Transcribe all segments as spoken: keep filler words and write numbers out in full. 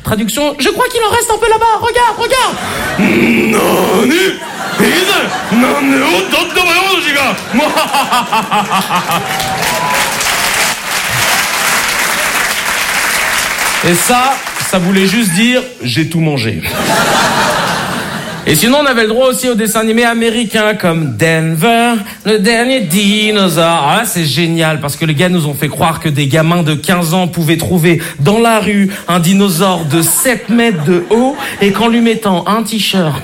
Traduction, je crois qu'il en reste un peu là-bas, regarde, regarde. Et ça, ça voulait juste dire j'ai tout mangé. Et sinon, on avait le droit aussi aux dessins animés américains comme Denver, le dernier dinosaure. Ah, c'est génial parce que les gars nous ont fait croire que des gamins de quinze ans pouvaient trouver dans la rue un dinosaure de sept mètres de haut et qu'en lui mettant un t-shirt,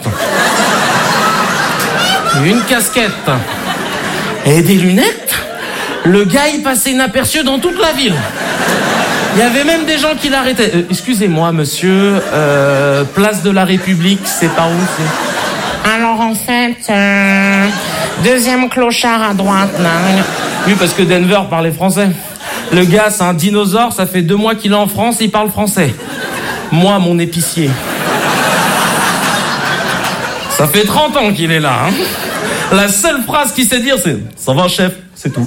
une casquette et des lunettes, le gars il passait inaperçu dans toute la ville. Il y avait même des gens qui l'arrêtaient. Euh, excusez-moi, monsieur, euh, place de la République, c'est par où c'est? Alors en fait, euh, deuxième clochard à droite, là. Oui, parce que Denver parlait français. Le gars, c'est un dinosaure, ça fait deux mois qu'il est en France, il parle français. Moi, mon épicier. Ça fait trente ans qu'il est là, hein. La seule phrase qu'il sait dire, c'est « Ça va, chef ?» C'est tout.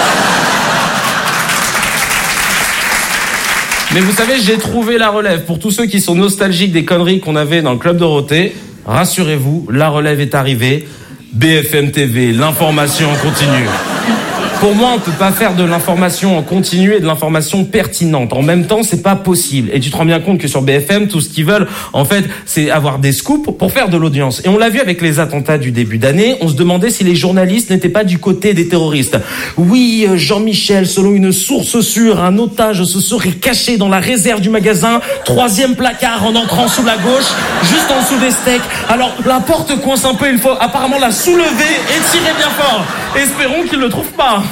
Mais vous savez, j'ai trouvé la relève. Pour tous ceux qui sont nostalgiques des conneries qu'on avait dans le Club Dorothée, rassurez-vous, la relève est arrivée. B F M T V, l'information en continu. Pour moi, on peut pas faire de l'information en continu et de l'information pertinente. En même temps, c'est pas possible. Et tu te rends bien compte que sur B F M, tout ce qu'ils veulent, en fait, c'est avoir des scoops pour faire de l'audience. Et on l'a vu avec les attentats du début d'année, on se demandait si les journalistes n'étaient pas du côté des terroristes. Oui, Jean-Michel, selon une source sûre, un otage se serait caché dans la réserve du magasin, troisième placard en entrant sous la gauche, juste en dessous des steaks. Alors, la porte coince un peu, il faut apparemment la soulever et tirer bien fort. Espérons qu'ils le trouvent pas.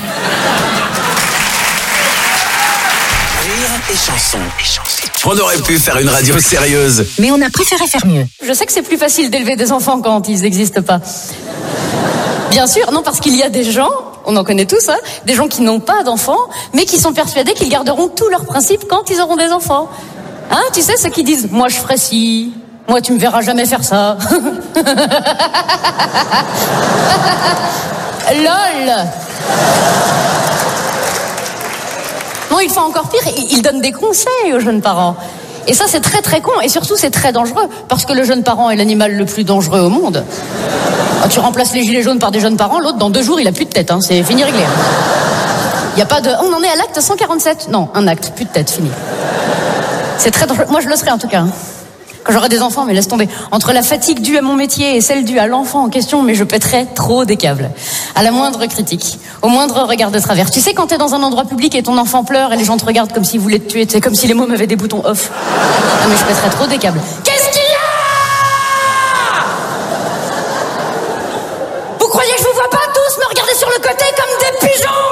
Rire et chanson. On aurait pu faire une radio sérieuse, mais on a préféré faire mieux. Je sais que c'est plus facile d'élever des enfants quand ils n'existent pas. Bien sûr, non, parce qu'il y a des gens, on en connaît tous, hein, des gens qui n'ont pas d'enfants, mais qui sont persuadés qu'ils garderont tous leurs principes quand ils auront des enfants. Hein, tu sais, ceux qui disent « Moi, je ferai ci, moi, tu me verras jamais faire ça. » LOL. Non, il fait encore pire, il donne des conseils aux jeunes parents. Et ça, c'est très très con, et surtout c'est très dangereux, parce que le jeune parent est l'animal le plus dangereux au monde. Quand tu remplaces les gilets jaunes par des jeunes parents, l'autre, dans deux jours, il a plus de tête, hein, c'est fini réglé. Il y a pas de... On en est à l'acte cent quarante-sept. Non, un acte, plus de tête, fini. C'est très dangereux. Moi, je le serai en tout cas. Quand j'aurai des enfants, mais laisse tomber. Entre la fatigue due à mon métier et celle due à l'enfant en question, mais je pèterai trop des câbles. À la moindre critique, au moindre regard de travers. Tu sais, quand t'es dans un endroit public et ton enfant pleure et les gens te regardent comme s'ils voulaient te tuer, c'est comme si les mômes avaient des boutons off. Ah, mais je pèterai trop des câbles. Qu'est-ce qu'il y a? Vous croyez que je vous vois pas tous me regarder sur le côté comme des pigeons?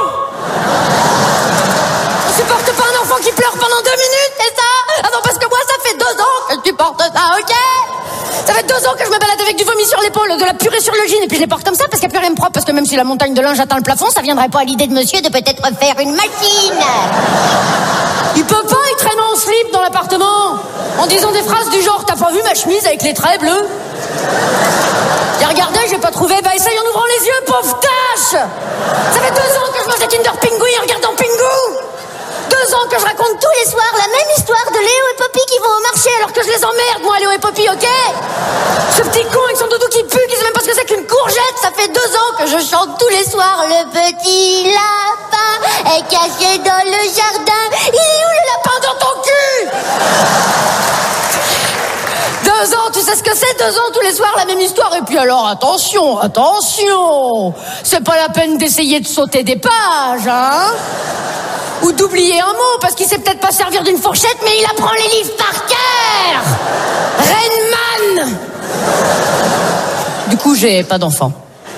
On supporte pas un enfant qui pleure pendant deux minutes, c'est ça? Ah non, parce que moi, ça fait deux ans que je supporte ça, ok? Ça fait deux ans que je me balade avec du vomi sur l'épaule, de la purée sur le jean, et puis je les porte comme ça parce qu'il n'y a plus rien de propre, parce que même si la montagne de linge atteint le plafond, ça viendrait pas à l'idée de monsieur de peut-être faire une machine. Il peut pas, il traîne en slip dans l'appartement, en disant des phrases du genre « T'as pas vu ma chemise avec les traits bleus ?» Il a regardé, j'ai pas trouvé, bah essaye en ouvrant les yeux, pauvre tâche. Ça fait deux ans que je mange des Kinder Pingu en regardant Pingu. Deux ans que je raconte tous les soirs la même histoire de Léo et Poppy qui vont au marché alors que je les emmerde, moi, Léo et Poppy, ok? Ce petit con avec son doudou qui pue, qui sait même pas ce que c'est qu'une courgette, ça fait deux ans que je chante tous les soirs. Le petit lapin est caché dans le jardin. Il est où le lapin dans ton cul? Deux ans, tu sais ce que c'est? Deux ans tous les soirs, la même histoire. Et puis alors, attention, attention, c'est pas la peine d'essayer de sauter des pages, hein? Ou d'oublier un mot, parce qu'il sait peut-être pas servir d'une fourchette, mais il apprend les livres par cœur. Rainman. Du coup, j'ai pas d'enfant.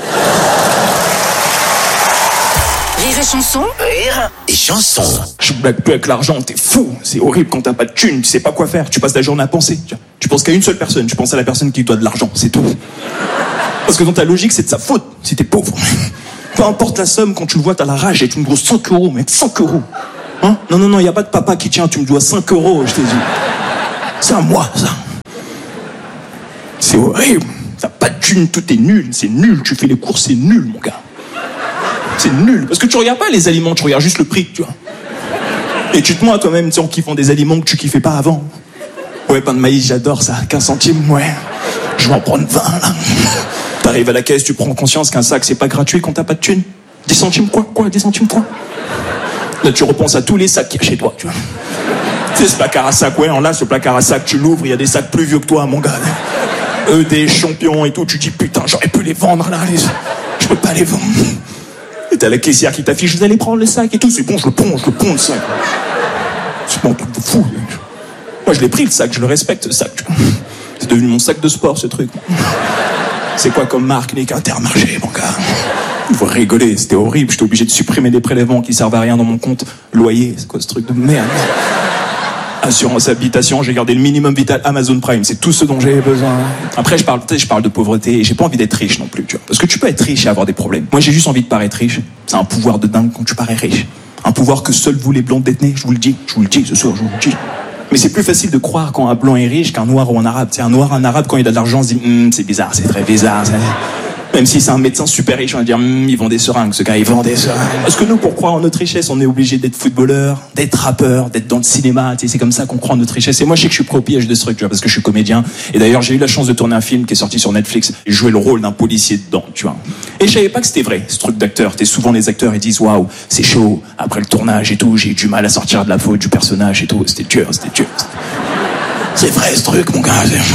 Rire et chanson. rire et chanson. Je blague plus avec l'argent, t'es fou. C'est horrible quand t'as pas de thune, tu sais pas quoi faire. Tu passes ta journée à penser. Tu penses qu'à une seule personne, tu penses à la personne qui doit de l'argent, c'est tout. Parce que dans ta logique, c'est de sa faute si t'es pauvre. Peu importe la somme, quand tu le vois, t'as la rage et tu me dois cinq euros, mec, cinq euros. Hein? Non, non, non, y a pas de papa qui tient, tu me dois cinq euros, je t'ai dit. C'est à moi, ça. C'est horrible. T'as pas de thune, tout est nul, c'est nul. Tu fais les courses, c'est nul, mon gars. C'est nul. Parce que tu regardes pas les aliments, tu regardes juste le prix, tu vois. Et tu te mens à toi-même, tu sais, en kiffant des aliments que tu kiffais pas avant. Ouais, pain de maïs, j'adore ça. quinze centimes, ouais. Je vais en prendre vingt, là. T'arrives à la caisse, tu prends conscience qu'un sac, c'est pas gratuit quand t'as pas de thunes. dix centimes quoi? Quoi? dix centimes quoi? Là, tu repenses à tous les sacs qu'il y a chez toi, tu vois. Tu sais, ce placard à sac, ouais, là, ce placard à sac, tu l'ouvres, il y a des sacs plus vieux que toi, mon gars. Eux, des champions et tout, tu dis, putain, j'aurais pu les vendre, là. Les... Je peux pas les vendre. Et t'as la caissière qui t'affiche, vous allez prendre le sac et tout. C'est bon, je le prends, je le prends, le sac. C'est pas un truc de fou. Moi, je l'ai pris, le sac, je le respecte, ce sac. C'est devenu mon sac de sport, ce truc. C'est quoi comme marque? Il n'est qu'Intermarché, mon gars. Vous rigolez, c'était horrible. J'étais obligé de supprimer des prélèvements qui servent à rien dans mon compte. Loyer, c'est quoi ce truc de merde? Assurance habitation, j'ai gardé le minimum vital. Amazon Prime, c'est tout ce dont j'ai besoin. Après, je parle, je parle de pauvreté et j'ai pas envie d'être riche non plus, tu vois. Parce que tu peux être riche et avoir des problèmes. Moi, j'ai juste envie de paraître riche. C'est un pouvoir de dingue quand tu parais riche. Un pouvoir que seuls vous les blancs détenez, je vous le dis. Je vous le dis ce soir, je vous le dis. Mais c'est plus facile de croire quand un blanc est riche qu'un noir ou un arabe. C'est un noir, un arabe, quand il a de l'argent, on se dit hm, c'est bizarre, c'est très bizarre. C'est... Même si c'est un médecin super riche, on va dire hm, il vend des seringues, ce gars, il vend des seringues. Parce que nous, pour croire en notre richesse, on est obligé d'être footballeur, d'être rappeur, d'être dans le cinéma. Tu sais, c'est comme ça qu'on croit en notre richesse. Et moi, je sais que je suis pro au piège de ce truc, tu vois, parce que je suis comédien. Et d'ailleurs, j'ai eu la chance de tourner un film qui est sorti sur Netflix. Et jouer le rôle d'un policier dedans, tu vois. Et je savais pas que c'était vrai, ce truc d'acteur. T'es souvent les acteurs, ils disent waouh, c'est chaud. Après le tournage et tout, j'ai eu du mal à sortir de la faute du personnage et tout. C'était dur, c'était dur. C'est vrai ce truc, mon gars.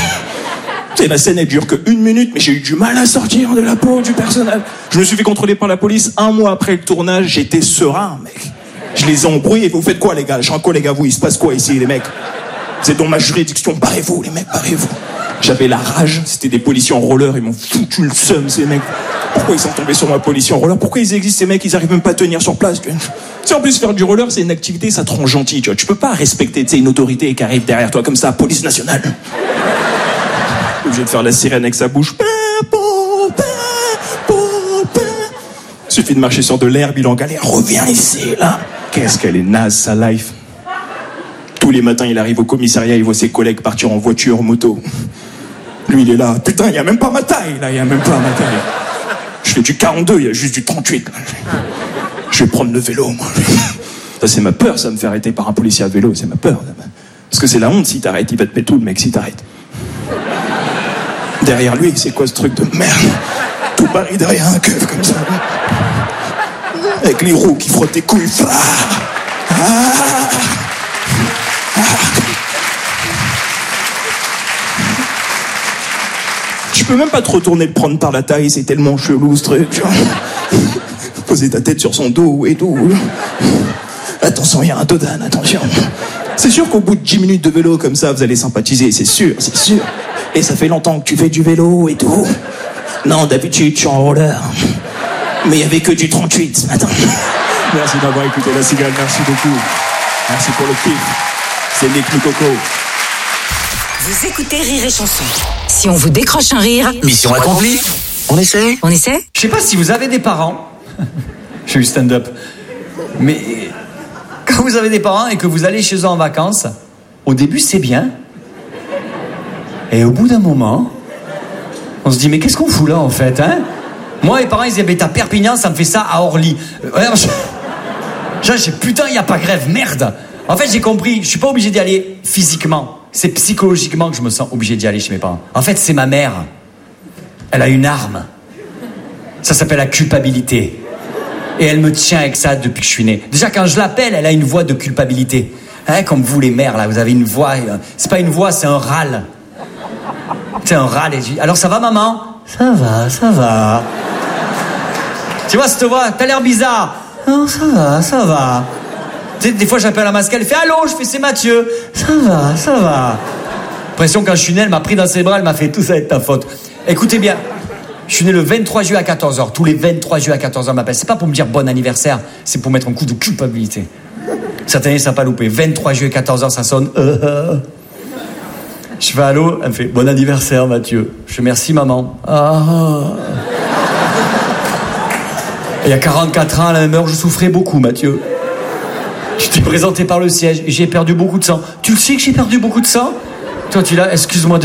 C'est la scène, elle dure que une minute, mais j'ai eu du mal à sortir de la peau du personnage. Je me suis fait contrôler par la police un mois après le tournage. J'étais serein, mec. Je les ai embrouillés. Vous faites quoi, les gars? Je suis un collègue à vous. Il se passe quoi ici, les mecs? Vous êtes dans ma juridiction. Barrez-vous, les mecs, barrez-vous. J'avais la rage. C'était des policiers en roller. Ils m'ont foutu le seum, ces mecs. Pourquoi ils sont tombés sur moi, policiers en roller? Pourquoi ils existent, ces mecs? Ils arrivent même pas à tenir sur place. Tu sais, en plus, faire du roller, c'est une activité, ça te rend gentil, tu vois. Tu peux pas respecter, tu sais, une autorité qui arrive derrière toi comme ça, police nationale. Obligé de faire la sirène avec sa bouche. Suffit de marcher sur de l'herbe, il en galère. Reviens ici, là. Qu'est-ce qu'elle est naze, sa life. Tous les matins, il arrive au commissariat, il voit ses collègues partir en voiture, en moto. Lui, il est là. Putain, il y a même pas ma taille, là. Il y a même pas ma taille. Je fais du quarante-deux, il y a juste du trente-huit. Je vais prendre le vélo, moi. Ça, c'est ma peur, ça me fait arrêter par un policier à vélo, c'est ma peur. Parce que c'est la honte, si t'arrêtes, il va te mettre tout, le mec, si t'arrêtes. Derrière lui, c'est quoi ce truc de merde? Tout Paris derrière un keuf comme ça. Avec les roues qui frottent tes couilles. Ah, ah, ah. Tu peux même pas te retourner le prendre par la taille, c'est tellement chelou ce truc, tu vois. Poser ta tête sur son dos et tout. Attention, il y a un Dodan, attention. C'est sûr qu'au bout de dix minutes de vélo comme ça, vous allez sympathiser, c'est sûr, c'est sûr. Et ça fait longtemps que tu fais du vélo et tout. Non, d'habitude, je suis en roller. Mais il n'y avait que du trente-huit ce matin. Merci d'avoir écouté La Cigale, merci beaucoup. Merci pour le kiff. C'est Nick Coco. Vous écoutez Rire et Chanson. Si on vous décroche un rire, Mission accomplie. On essaie? on essaie? Je sais pas si vous avez des parents. Je suis stand-up. Mais quand vous avez des parents et que vous allez chez eux en vacances, au début c'est bien. Et au bout d'un moment, on se dit mais qu'est-ce qu'on fout là en fait, hein? Moi mes parents ils disaient à Perpignan ça me fait ça à Orly. Ouais, je... J'ai putain y a pas grève, merde. En fait j'ai compris, je suis pas obligé d'y aller physiquement. C'est psychologiquement que je me sens obligé d'y aller chez mes parents. En fait c'est ma mère. Elle a une arme. Ça s'appelle la culpabilité. Et elle me tient avec ça depuis que je suis né. Déjà, quand je l'appelle, elle a une voix de culpabilité. Hein, comme vous, les mères, là, vous avez une voix... Euh, c'est pas une voix, c'est un râle. C'est un râle. Et je dis, alors, ça va, maman? Ça va, ça va. Tu vois, cette voix, t'as l'air bizarre. Non, ça va, ça va. Tu sais, des fois, j'appelle à Mascal, elle fait, allô, je fais, c'est Mathieu. Ça va, ça va. L'impression, quand je suis né, elle m'a pris dans ses bras, elle m'a fait, tout ça est de ta faute. Écoutez bien. Je suis né le vingt-trois juillet à quatorze heures. Tous les vingt-trois juillet à quatorze heures m'appellent. C'est pas pour me dire bon anniversaire, c'est pour mettre un coup de culpabilité. Cette année, ça n'a pas loupé. vingt-trois juillet quatorze heures, ça sonne. Euh, euh. Je fais allô, elle me fait bon anniversaire, Mathieu. Je fais merci, maman. Ah. Il y a quarante-quatre ans, à la même heure, je souffrais beaucoup, Mathieu. Tu t'es présenté par le siège et j'ai perdu beaucoup de sang. Tu le sais que j'ai perdu beaucoup de sang? Toi, tu l'as, excuse-moi de